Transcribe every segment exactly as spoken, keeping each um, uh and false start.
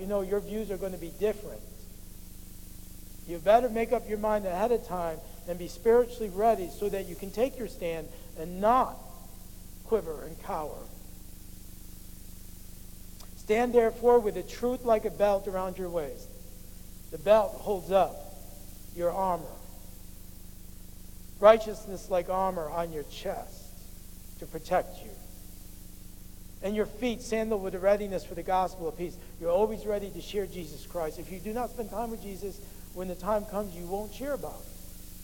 know your views are going to be different. You better make up your mind ahead of time and be spiritually ready so that you can take your stand and not quiver and cower. Stand therefore with the truth like a belt around your waist. The belt holds up your armor. Righteousness like armor on your chest to protect you. And your feet sandaled with the readiness for the gospel of peace. You're always ready to share Jesus Christ. If you do not spend time with Jesus, when the time comes, you won't share about it.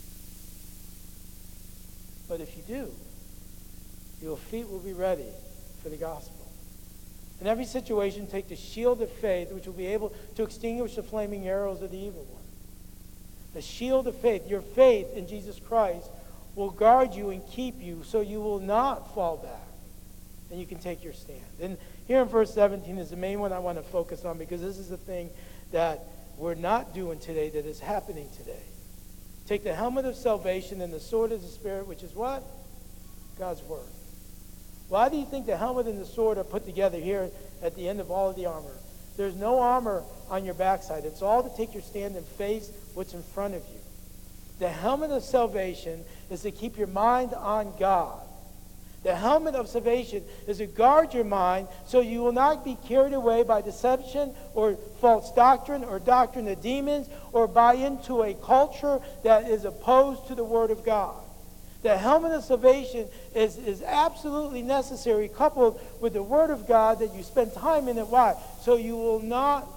But if you do, your feet will be ready for the gospel. In every situation, take the shield of faith, which will be able to extinguish the flaming arrows of the evil one. The shield of faith, your faith in Jesus Christ, will guard you and keep you so you will not fall back. And you can take your stand. And here in verse seventeen is the main one I want to focus on, because this is the thing that we're not doing today that is happening today. Take the helmet of salvation and the sword of the Spirit, which is what? God's Word. Why do you think the helmet and the sword are put together here at the end of all of the armor? There's no armor on your backside. It's all to take your stand and face what's in front of you. The helmet of salvation is to keep your mind on God. The helmet of salvation is to guard your mind so you will not be carried away by deception or false doctrine or doctrine of demons or buy into a culture that is opposed to the Word of God. The helmet of salvation is, is absolutely necessary, coupled with the Word of God, that you spend time in it. Why? So you will not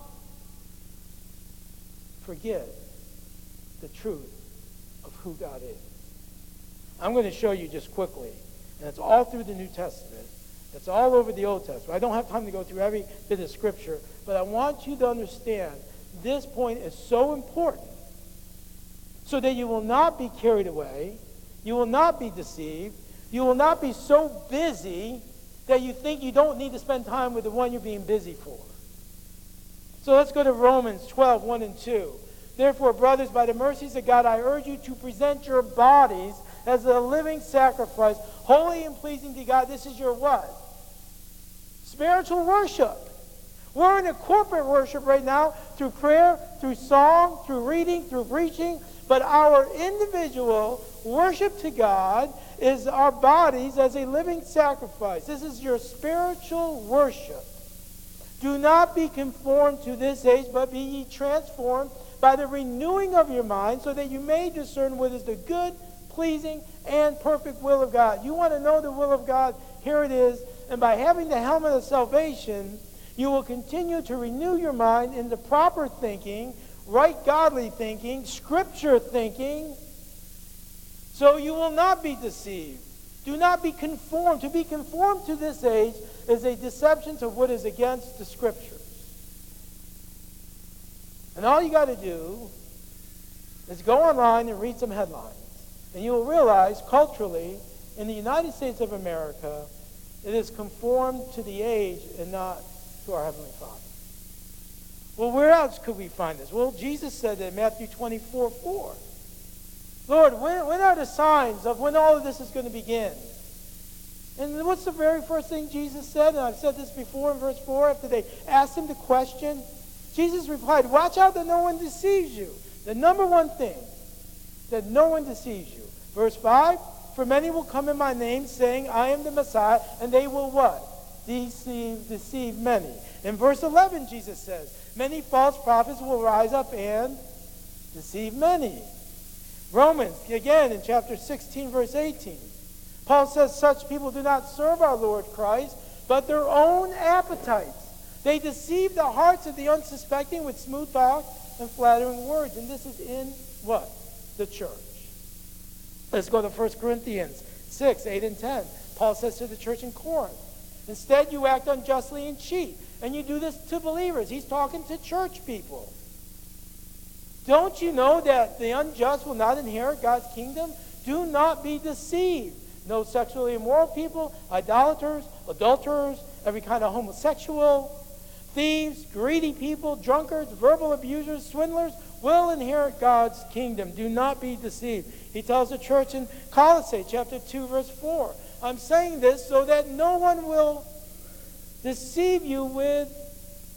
forget the truth of who God is. I'm going to show you just quickly. And it's all through the New Testament. It's all over the Old Testament. I don't have time to go through every bit of Scripture, but I want you to understand this point is so important so that you will not be carried away, you will not be deceived, you will not be so busy that you think you don't need to spend time with the one you're being busy for. So let's go to Romans twelve, one and two. Therefore, brothers, by the mercies of God, I urge you to present your bodies as a living sacrifice, holy and pleasing to God. This is your what? Spiritual worship. We're in a corporate worship right now through prayer, through song, through reading, through preaching. But our individual worship to God is our bodies as a living sacrifice. This is your spiritual worship. Do not be conformed to this age, but be ye transformed by the renewing of your mind, so that you may discern what is the good, pleasing, and perfect will of God. You want to know the will of God? Here it is. And by having the helmet of salvation, you will continue to renew your mind into proper thinking, right godly thinking, scripture thinking, so you will not be deceived. Do not be conformed. To be conformed to this age is a deception to what is against the scriptures. And all you got to do is go online and read some headlines. And you will realize culturally, in the United States of America, it is conformed to the age and not to our Heavenly Father. Well, where else could we find this? Well, Jesus said in Matthew twenty-four, four. Lord, when, when are the signs of when all of this is going to begin? And what's the very first thing Jesus said? And I've said this before in verse four, after they asked him the question. Jesus replied, watch out that no one deceives you. The number one thing, that no one deceives you. Verse five, for many will come in my name, saying, I am the Messiah, and they will what? Deceive, deceive many. In verse eleven, Jesus says, many false prophets will rise up and deceive many. Romans, again, in chapter sixteen, verse eighteen, Paul says, such people do not serve our Lord Christ, but their own appetites. They deceive the hearts of the unsuspecting with smooth talk and flattering words. And this is in what? The church. Let's go to First Corinthians six, eight, and ten. Paul says to the church in Corinth, instead you act unjustly and cheat. And you do this to believers. He's talking to church people. Don't you know that the unjust will not inherit God's kingdom? Do not be deceived. No sexually immoral people, idolaters, adulterers, every kind of homosexual, thieves, greedy people, drunkards, verbal abusers, swindlers will inherit God's kingdom. Do not be deceived. He tells the church in Colossae chapter two, verse four. I'm saying this so that no one will deceive you with